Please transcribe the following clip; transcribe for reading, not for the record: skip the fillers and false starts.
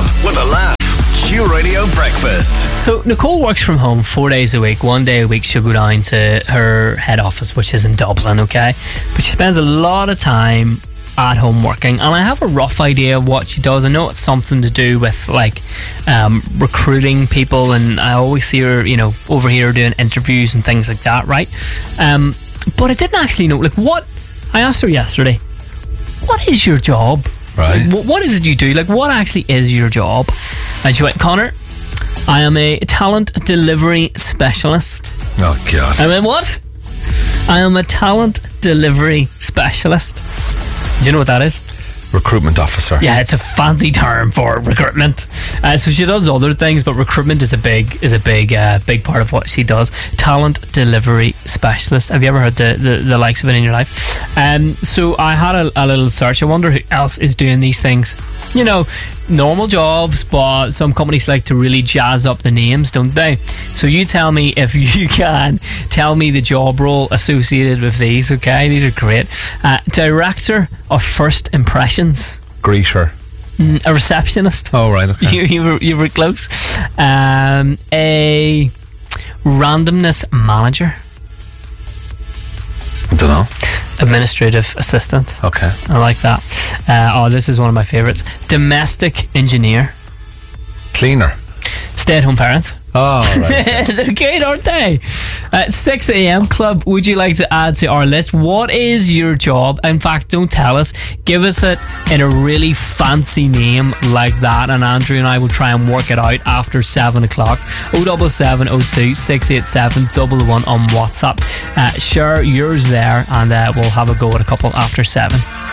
Club with a laugh. Q Radio Breakfast. So Nicole works from home 4 days a week. 1 day a week she'll go down to her head office, which is in Dublin, okay? But she spends a lot of time at home working, and I have a rough idea of what she does. I know it's something to do with recruiting people, and I always see her, over here doing interviews and things like that, right? But I didn't actually know, what I asked her yesterday, what is your job? Right. What is it you do? What actually is your job? And she went, Connor, I am a talent delivery specialist. Oh, God. I went, what? I am a talent delivery specialist. Do you know what that is? Recruitment officer. Yeah, it's a fancy term for recruitment. So she does other things, but recruitment is a big big part of what she does. Talent delivery specialist. Have you ever heard the likes of it in your life? So I had a little search. I wonder who else is doing these things. Normal jobs, but some companies like to really jazz up the names, don't they? So you tell me if you can tell me the job role associated with these, okay? These are great. Director of First Impressions. Greeter. A receptionist. Oh, right, okay. You were close. A randomness manager. I don't know. Administrative assistant. Okay. I like that. This is one of my favourites. Domestic engineer. Cleaner. Stay-at-home parent. Oh, right. They're great, aren't they? 6 a.m. Club, would you like to add to our list? What is your job? In fact, don't tell us. Give us it in a really fancy name like that, and Andrew and I will try and work it out after 7 o'clock. 07702 687 111 on WhatsApp. Share yours there, and we'll have a go at a couple after 7.